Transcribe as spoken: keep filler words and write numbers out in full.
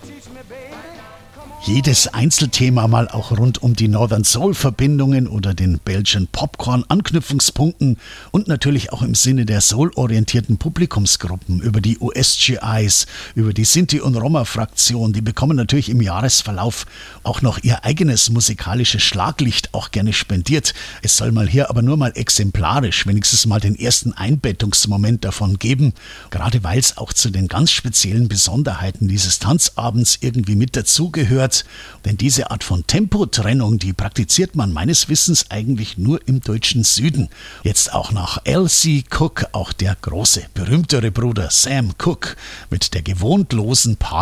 Jedes Einzelthema mal auch rund um die Northern Soul Verbindungen oder den Belgian Popcorn Anknüpfungspunkten und natürlich auch im Sinne der soul-orientierten Publikumsgruppen über die U S G Is, über die Sinti- und Roma-Fraktion. Die bekommen natürlich im Jahresverlauf auch noch ihr eigenes musikalisches Schlaglicht auch gerne spendiert. Es soll mal hier aber nur mal exemplarisch wenigstens mal den ersten Einbettungsmoment davon geben, gerade weil es auch zu den ganz speziellen Besonderheiten dieses Tanzabends irgendwie mit dazugehört. Denn diese Art von Tempotrennung, die praktiziert man meines Wissens eigentlich nur im deutschen Süden. Jetzt auch nach L C Cook, auch der große, berühmtere Bruder Sam Cooke mit der gewohnt losen Party